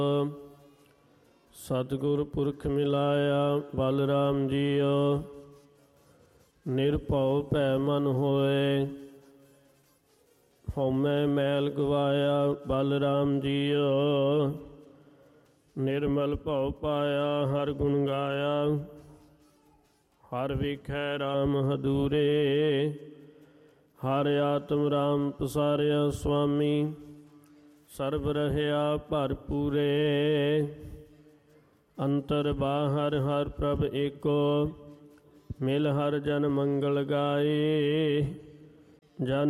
ਸਤਿਗੁਰ ਪੁਰਖ ਮਿਲਾਇਆ ਬਲਰਾਮ ਜੀਓ। ਨਿਰਭਉ ਭੈ ਮਨ ਹੋਏ, ਹਉਮੈ ਮੈਲ ਗਵਾਇਆ ਬਲਰਾਮ ਜੀਓ। ਨਿਰਮਲ ਭਉ ਪਾਇਆ ਹਰ ਗੁਣ ਗਾਇਆ, ਹਰ ਵੇਖੈ ਰਾਮ ਹਦੂਰੇ। ਹਰ ਆਤਮ ਰਾਮ ਪਸਾਰਿਆ ਸੁਆਮੀ, ਸਰਬ ਰਹਿਆ ਭਰਪੂਰੇ। ਅੰਤਰ ਬਾਹਰ ਹਰ ਪ੍ਰਭ ਏਕੋ, ਮਿਲ ਹਰ ਜਨ ਮੰਗਲ ਗਾਏ। ਜਨ